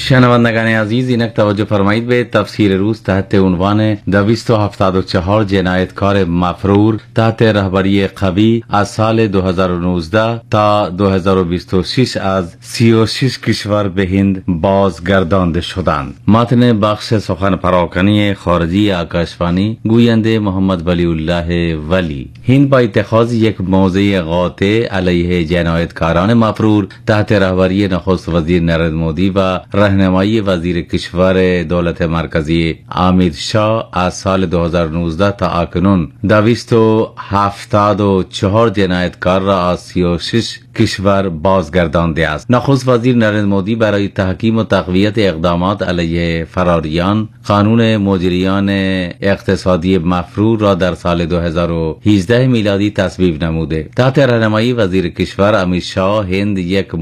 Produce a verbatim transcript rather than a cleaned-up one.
شنوندگان عزیز، اینک توجه فرمایید به تفسیر روز تحت عنوان دویست و هفتاد و چهار جنایتکار مفرور تحت رهبری قوی از سال دو هزار و نوزده تا دو هزار و بیست و شش از سی و شش کشور به هند بازگردانده شدند. متن بخش سخن پراکنی خارجی آکاشوانی گوینده محمد ولی الله ولی. هند با اتخاذ یک موضع قاطع علیه جنایتکاران مفرور تحت رهبری نخست وزیر نریندر مودی و راهنمایی وزیر کشور دولت مرکزی امیت شاه از سال دو هزار و نوزده تا اکنون دویست و هفتاد و چهار جنایتکار را از سی و شش کشور بازگردانده است. نخست وزیر نریندر مودی برای تحکیم و تقویت اقدامات علیه فراریان قانون مجریان اقتصادی مفرور را در سال دو هزار و هجده میلادی تصویب نموده. تحت راهنمایی وزیر کشور امیت شاه هند یک